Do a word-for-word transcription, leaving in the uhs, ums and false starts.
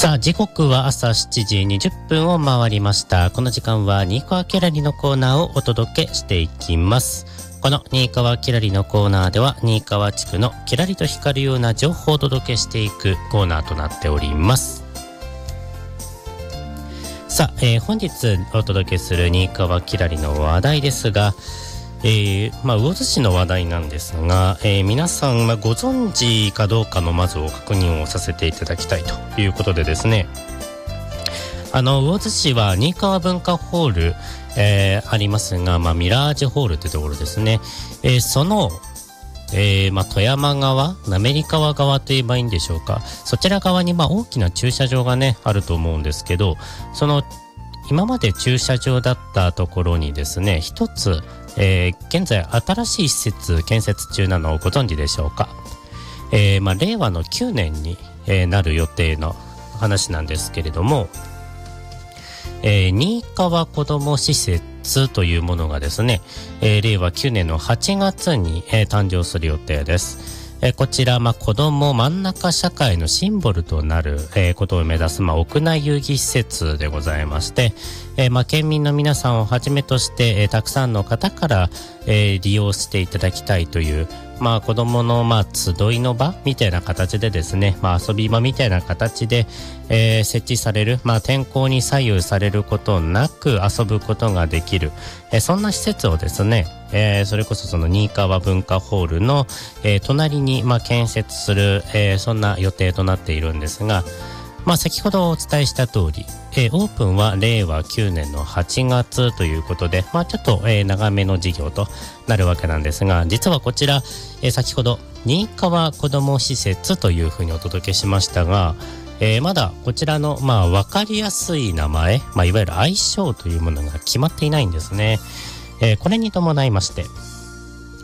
さあ時刻は朝しちじにじゅっぷんを回りました。この時間は新川キラリのコーナーをお届けしていきます。この新川キラリのコーナーでは新川地区のキラリと光るような情報をお届けしていくコーナーとなっております。さあ、えー、本日お届けする新川キラリの話題ですが、えーまあ、魚津市の話題なんですが、えー、皆さん、まあ、ご存知かどうかのまずを確認をさせていただきたいということでですね、あの魚津市は新川文化ホール、えー、ありますが、まあ、ミラージュホールというところですね、えー、その、えーまあ、富山側、滑川側と言えばいいんでしょうか、そちら側にまあ大きな駐車場がねあると思うんですけど、その今まで駐車場だったところにですね、一つ、えー、現在新しい施設建設中なのをご存知でしょうか。えーまあ、令和のきゅうねんに、えー、なる予定の話なんですけれども、えー、新川こども施設というものがですね、えー、令和きゅうねんのはちがつに、えー、誕生する予定です。えー、こちら、まあ、子ども真ん中社会のシンボルとなる、えー、ことを目指す、まあ、屋内遊戯施設でございまして、えーまあ、県民の皆さんをはじめとして、えー、たくさんの方から、えー、利用していただきたいという、まあ、子どもの、まあ、集いの場みたいな形でですね、まあ、遊び場みたいな形で、えー、設置される、まあ、天候に左右されることなく遊ぶことができる、えー、そんな施設をですね、えー、それこそその新川文化ホールの、えー、隣に、まあ、建設する、えー、そんな予定となっているんですが、まあ、先ほどお伝えした通り、えー、オープンは令和きゅうねんのはちがつということで、まあ、ちょっと、えー、長めの事業となるわけなんですが、実はこちら、えー、先ほど新川こども施設というふうにお届けしましたが、えー、まだこちらの、まあ、分かりやすい名前、まあ、いわゆる愛称というものが決まっていないんですね。えー、これに伴いまして、